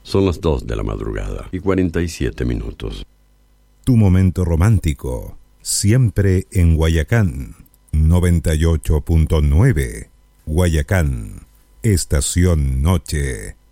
Son las 2 de la madrugada y 47 minutos. Tu momento romántico, siempre en Guayacán, 98.9. Guayacán, Estación Noche.